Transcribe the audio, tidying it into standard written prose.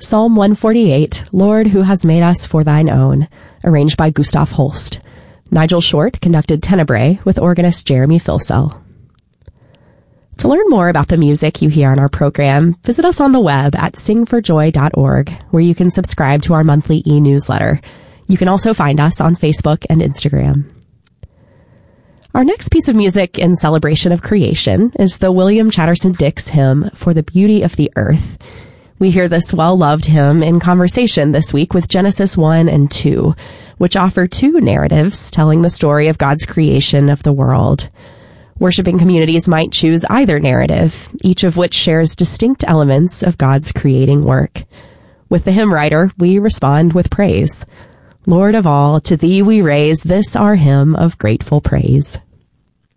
Psalm 148, Lord, who has made us for thine own, arranged by Gustav Holst. Nigel Short conducted Tenebrae with organist Jeremy Filsell. To learn more about the music you hear on our program, visit us on the web at singforjoy.org, where you can subscribe to our monthly e-newsletter. You can also find us on Facebook and Instagram. Our next piece of music in celebration of creation is the William Chatterson Dix hymn, For the Beauty of the Earth. We hear this well-loved hymn in conversation this week with Genesis 1 and 2, which offer two narratives telling the story of God's creation of the world. Worshiping communities might choose either narrative, each of which shares distinct elements of God's creating work. With the hymn writer, we respond with praise. Lord of all, to thee we raise this our hymn of grateful praise.